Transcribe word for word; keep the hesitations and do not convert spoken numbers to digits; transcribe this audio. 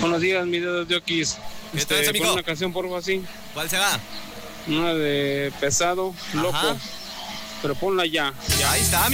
Buenos días, mi dedo de Oquis. ¿Qué Este, tal, amigo? pon una canción, por favor, así. ¿Cuál será? Una de Pesado, Loco. Ajá. Pero ponla ya. Ya, ahí está, amigo.